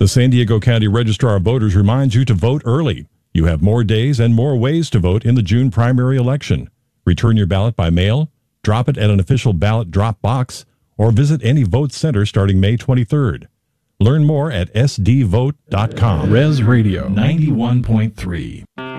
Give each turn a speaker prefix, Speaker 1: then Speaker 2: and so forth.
Speaker 1: The San Diego County Registrar of Voters reminds you to vote early. You have more days and more ways to vote in the June primary election. Return your ballot by mail, drop it at an official ballot drop box, or visit any vote center starting May 23rd. Learn more at sdvote.com.
Speaker 2: Res Radio 91.3.